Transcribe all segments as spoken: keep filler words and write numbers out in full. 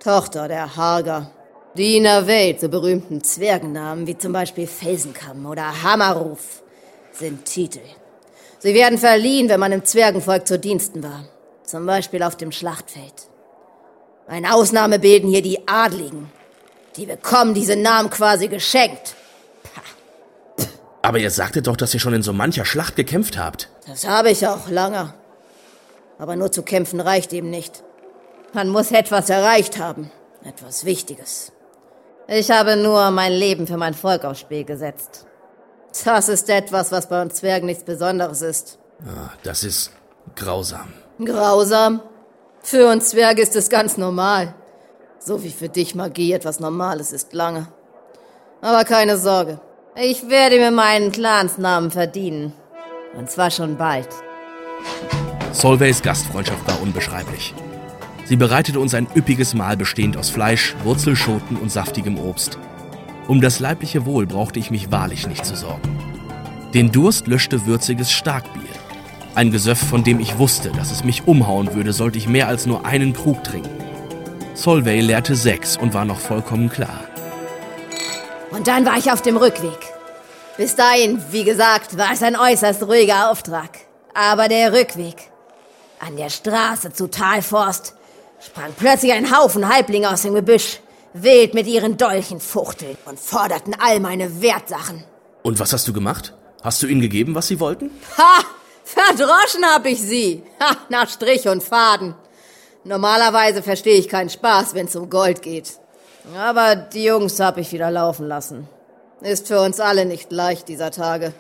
Tochter der Harger. Die in der Welt so berühmten Zwergennamen wie zum Beispiel Felsenkamm oder Hammerruf sind Titel. Sie werden verliehen, wenn man im Zwergenvolk zu Diensten war. Zum Beispiel auf dem Schlachtfeld. Eine Ausnahme bilden hier die Adligen. Die bekommen diese Namen quasi geschenkt. Pah. Aber ihr sagtet doch, dass ihr schon in so mancher Schlacht gekämpft habt. Das habe ich auch lange. Aber nur zu kämpfen reicht eben nicht. Man muss etwas erreicht haben. Etwas Wichtiges. Ich habe nur mein Leben für mein Volk aufs Spiel gesetzt. Das ist etwas, was bei uns Zwergen nichts Besonderes ist. Ah, das ist grausam. Grausam? Für uns Zwerge ist es ganz normal. So wie für dich Magie etwas Normales ist lange. Aber keine Sorge. Ich werde mir meinen Clansnamen verdienen. Und zwar schon bald. Solveys Gastfreundschaft war unbeschreiblich. Sie bereitete uns ein üppiges Mahl bestehend aus Fleisch, Wurzelschoten und saftigem Obst. Um das leibliche Wohl brauchte ich mich wahrlich nicht zu sorgen. Den Durst löschte würziges Starkbier. Ein Gesöff, von dem ich wusste, dass es mich umhauen würde, sollte ich mehr als nur einen Krug trinken. Solveig leerte sechs und war noch vollkommen klar. Und dann war ich auf dem Rückweg. Bis dahin, wie gesagt, war es ein äußerst ruhiger Auftrag. Aber der Rückweg. An der Straße zu Talforst sprang plötzlich ein Haufen Halblinge aus dem Gebüsch, wild mit ihren Dolchen fuchteln und forderten all meine Wertsachen. Und was hast du gemacht? Hast du ihnen gegeben, was sie wollten? Ha! Verdroschen hab ich sie! Ha! Nach Strich und Faden. Normalerweise verstehe ich keinen Spaß, wenn es um Gold geht. Aber die Jungs hab ich wieder laufen lassen. Ist für uns alle nicht leicht dieser Tage.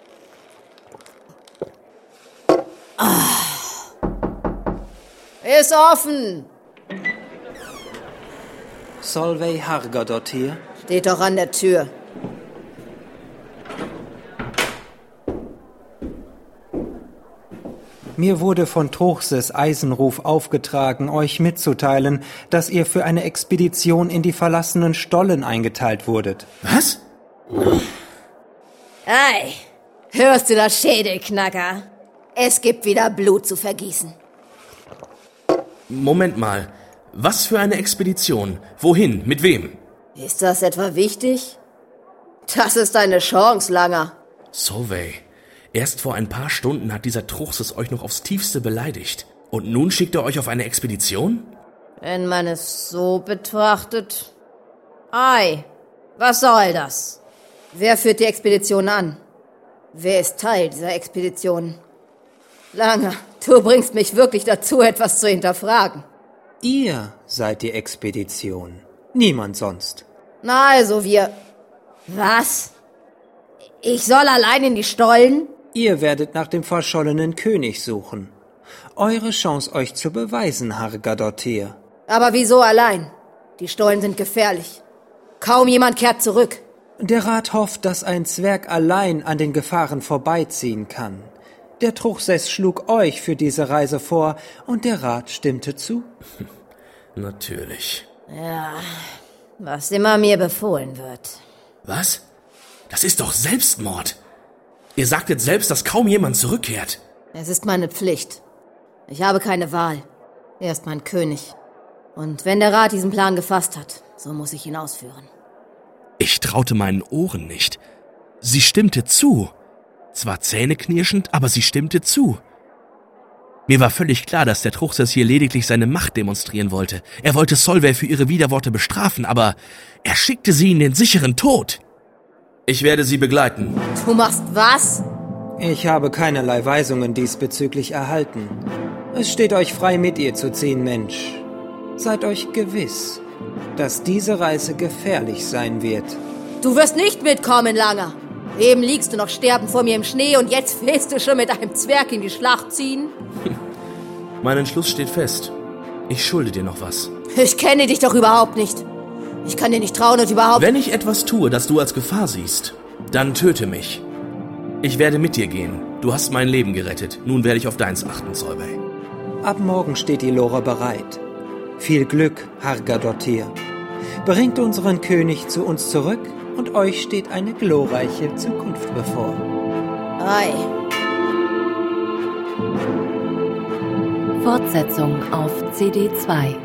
Ah. Ist offen! Solveig Hargadottir? Steht doch an der Tür. Mir wurde von Truchsess Eisenruf aufgetragen, euch mitzuteilen, dass ihr für eine Expedition in die verlassenen Stollen eingeteilt wurdet. Was? Ei, hörst du das, Schädelknacker? Es gibt wieder Blut zu vergießen. Moment mal. Was für eine Expedition? Wohin? Mit wem? Ist das etwa wichtig? Das ist deine Chance, Langer. Solveig, erst vor ein paar Stunden hat dieser Truchsess euch noch aufs Tiefste beleidigt. Und nun schickt er euch auf eine Expedition? Wenn man es so betrachtet. Ei, was soll das? Wer führt die Expedition an? Wer ist Teil dieser Expedition? Langer, du bringst mich wirklich dazu, etwas zu hinterfragen. Ihr seid die Expedition. Niemand sonst. Na also, wir... Was? Ich soll allein in die Stollen? Ihr werdet nach dem verschollenen König suchen. Eure Chance, euch zu beweisen, Hargadottir. Aber wieso allein? Die Stollen sind gefährlich. Kaum jemand kehrt zurück. Der Rat hofft, dass ein Zwerg allein an den Gefahren vorbeiziehen kann. Der Truchsess schlug euch für diese Reise vor und der Rat stimmte zu. Natürlich. Ja, was immer mir befohlen wird. Was? Das ist doch Selbstmord. Ihr sagtet selbst, dass kaum jemand zurückkehrt. Es ist meine Pflicht. Ich habe keine Wahl. Er ist mein König. Und wenn der Rat diesen Plan gefasst hat, so muss ich ihn ausführen. Ich traute meinen Ohren nicht. Sie stimmte zu. Zwar zähneknirschend, aber sie stimmte zu. Mir war völlig klar, dass der Truchsess hier lediglich seine Macht demonstrieren wollte. Er wollte Solveig für ihre Widerworte bestrafen, aber er schickte sie in den sicheren Tod. Ich werde sie begleiten. Du machst was? Ich habe keinerlei Weisungen diesbezüglich erhalten. Es steht euch frei, mit ihr zu ziehen, Mensch. Seid euch gewiss, dass diese Reise gefährlich sein wird. Du wirst nicht mitkommen, Langer. Eben liegst du noch sterbend vor mir im Schnee und jetzt willst du schon mit einem Zwerg in die Schlacht ziehen? Mein Entschluss steht fest. Ich schulde dir noch was. Ich kenne dich doch überhaupt nicht. Ich kann dir nicht trauen und überhaupt... Wenn ich etwas tue, das du als Gefahr siehst, dann töte mich. Ich werde mit dir gehen. Du hast mein Leben gerettet. Nun werde ich auf deins achten, Solveig. Ab morgen steht die Lore bereit. Viel Glück, Hargadottir. Bringt unseren König zu uns zurück und euch steht eine glorreiche Zukunft bevor. Ei. Fortsetzung auf C D zwei.